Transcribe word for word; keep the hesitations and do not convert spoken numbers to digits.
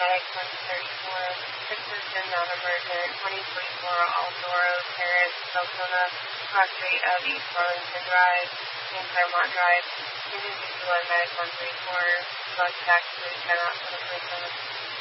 Medic one thirty-four. This is the non-emergent twenty twenty-four Aldoro Terrace, Deltona, cross street of East Burlington Drive, in Claremont Drive. Engine sixty-one Medic one thirty-four. Bus back to ten out twenty twenty-seven.